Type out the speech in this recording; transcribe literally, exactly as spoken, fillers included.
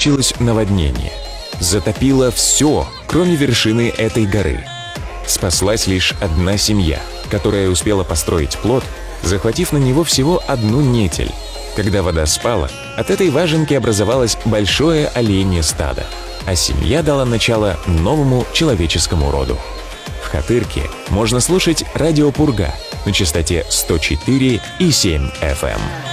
случилось наводнение. Затопило все, кроме вершины этой горы. Спаслась лишь одна семья, которая успела построить плот, захватив на него всего одну нетель. Когда вода спала, от этой важенки образовалось большое оленье стадо, а семья дала начало новому человеческому роду. В Хатырке можно слушать радио Пурга на частоте сто четыре и семь эф эм.